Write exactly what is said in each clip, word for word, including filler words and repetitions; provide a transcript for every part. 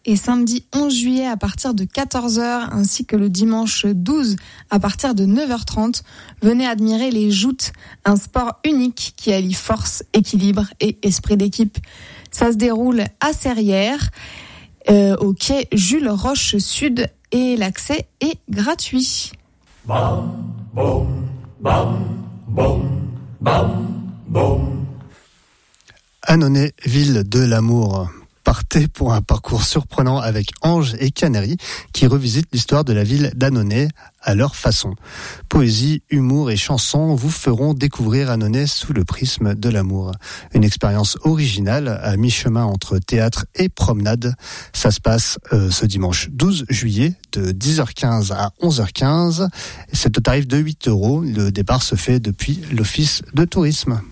et samedi onze juillet à partir de quatorze heures ainsi que le dimanche douze à partir de neuf heures trente. Venez admirer les joutes, un sport unique qui allie force, équilibre et esprit d'équipe. Ça se déroule à Serrières, euh, au quai Jules Roche Sud et l'accès est gratuit. Bam, boum, bam, boum, bam, boum. Annonay, ville de l'amour. Partez pour un parcours surprenant avec Ange et Canaries qui revisitent l'histoire de la ville d'Annonay à leur façon. Poésie, humour et chansons vous feront découvrir Annonay sous le prisme de l'amour. Une expérience originale à mi-chemin entre théâtre et promenade. Ça se passe euh, ce dimanche douze juillet de dix heures quinze à onze heures quinze. C'est au tarif de huit euros. Le départ se fait depuis l'Office de tourisme.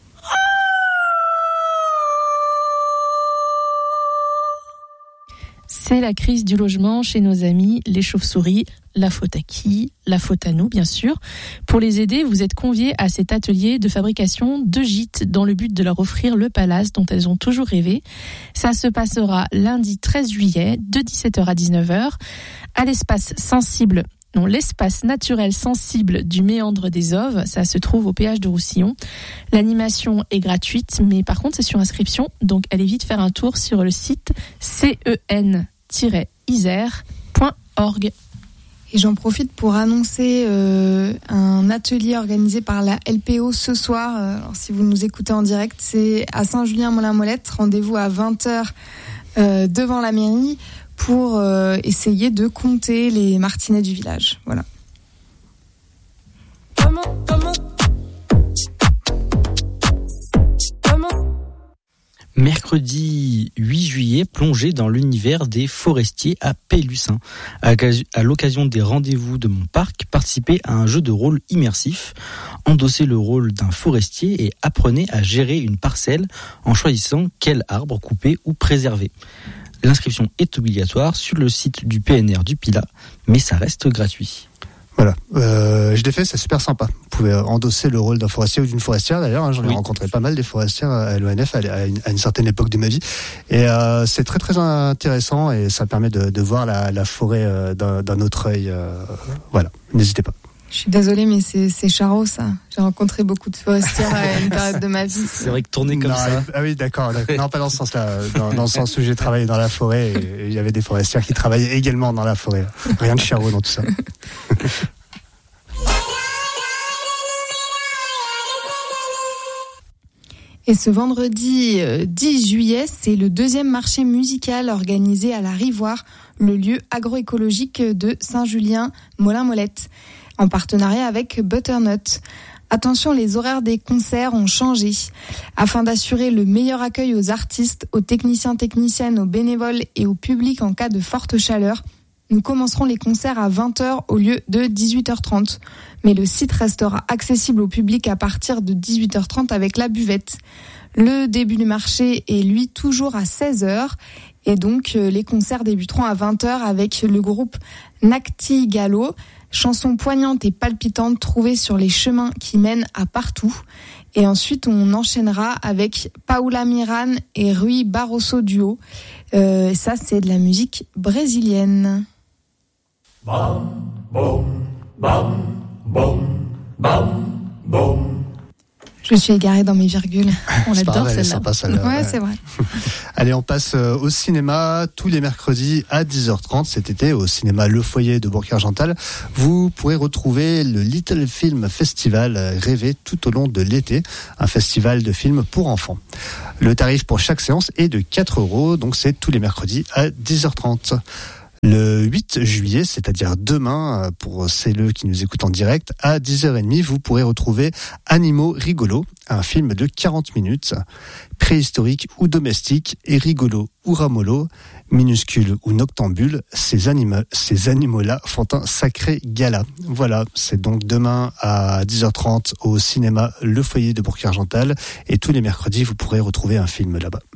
C'est la crise du logement chez nos amis, les chauves-souris. La faute à qui ? La faute à nous, bien sûr. Pour les aider, vous êtes conviés à cet atelier de fabrication de gîtes dans le but de leur offrir le palace dont elles ont toujours rêvé. Ça se passera lundi treize juillet de dix-sept heures à dix-neuf heures à l'espace sensible Non, l'espace naturel sensible du méandre des Oves, ça se trouve au péage de Roussillon. L'animation est gratuite, mais par contre c'est sur inscription, donc allez vite faire un tour sur le site c e n tiret isère point org. Et j'en profite pour annoncer euh, un atelier organisé par la L P O ce soir. Alors, si vous nous écoutez en direct, c'est à Saint-Julien-Molin-Molette. Rendez-vous à vingt heures euh, devant la mairie pour euh, essayer de compter les martinets du village. Voilà. Comment, comment, comment. Mercredi huit juillet, plongez dans l'univers des forestiers à Pélussin. À l'occasion des rendez-vous de mon parc, participez à un jeu de rôle immersif. Endossez le rôle d'un forestier et apprenez à gérer une parcelle en choisissant quel arbre couper ou préserver. L'inscription est obligatoire sur le site du P N R du Pilat, mais ça reste gratuit. Voilà, euh, je l'ai fait, c'est super sympa. Vous pouvez endosser le rôle d'un forestier ou d'une forestière d'ailleurs. Hein, j'en ai oui. rencontré pas mal des forestières à l'O N F à une, à une certaine époque de ma vie. Et euh, c'est très très intéressant et ça permet de, de voir la, la forêt euh, d'un, d'un autre œil. Euh, voilà, n'hésitez pas. Je suis désolée, mais c'est, c'est charot, ça. J'ai rencontré beaucoup de forestières à une période de ma vie. C'est vrai que tourner comme non, ça. Ah oui, d'accord, d'accord. Non, pas dans ce sens-là. Dans, dans le sens où j'ai travaillé dans la forêt et il y avait des forestières qui travaillaient également dans la forêt. Rien de charot dans tout ça. Et ce vendredi dix juillet, c'est le deuxième marché musical organisé à la Rivoire, le lieu agroécologique de Saint-Julien-Molin-Molette, en partenariat avec Butternut. Attention, les horaires des concerts ont changé. Afin d'assurer le meilleur accueil aux artistes, aux techniciens, techniciennes, aux bénévoles et au public en cas de forte chaleur, nous commencerons les concerts à vingt heures au lieu de dix-huit heures trente. Mais le site restera accessible au public à partir de dix-huit heures trente avec la buvette. Le début du marché est lui toujours à seize heures. Et donc les concerts débuteront à vingt heures avec le groupe Nacti Gallo. Chansons poignantes et palpitantes trouvées sur les chemins qui mènent à partout. Et ensuite, on enchaînera avec Paula Miran et Rui Barroso Duo. Euh, ça, c'est de la musique brésilienne. Bam, boum, bam, boum, bam, boum. Je suis égarée dans mes virgules. On c'est adore grave, celle-là. Sympa, celle-là. Ouais, c'est vrai. Allez, on passe au cinéma tous les mercredis à dix heures trente cet été au cinéma Le Foyer de Bourg-Argental. Vous pourrez retrouver le Little Film Festival rêvé tout au long de l'été, un festival de films pour enfants. Le tarif pour chaque séance est de quatre euros, donc c'est tous les mercredis à dix heures trente. Le huit juillet, c'est-à-dire demain, pour celles qui nous écoutent en direct, à dix heures trente, vous pourrez retrouver Animaux rigolos, un film de quarante minutes, préhistorique ou domestique, et rigolo ou ramolo, minuscule ou noctambule, ces, anima- ces animaux-là font un sacré gala. Voilà, c'est donc demain à dix heures trente au cinéma Le Foyer de Bourg-Argental, et tous les mercredis, vous pourrez retrouver un film là-bas.